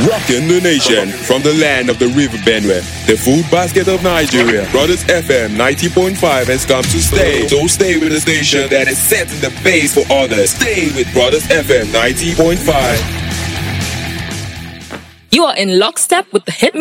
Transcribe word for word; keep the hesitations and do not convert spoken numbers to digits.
Rocking the nation from the land of the River Benue, the food basket of Nigeria. Brothers F M ninety point five has come to stay. So stay with the station that is setting the pace for others. Stay with Brothers F M ninety point five. You are in lockstep with the hit